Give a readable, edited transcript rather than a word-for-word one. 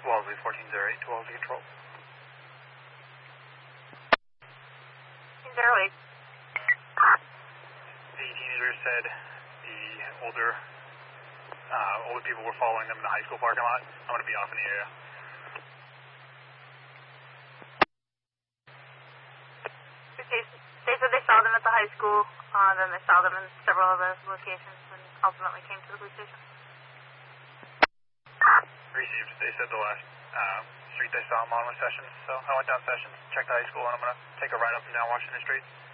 Wellesley 1408 to Wellesley Control. 08. The teenager said the older people were following them in the high school parking lot. I'm going to be off in the area. They said they saw them at the high school, then they saw them in several other locations, and ultimately came to the police station. Received. They said the last street they saw them on was Sessions, so I went down Sessions, checked the high school, and I'm going to take a ride up and down Washington Street.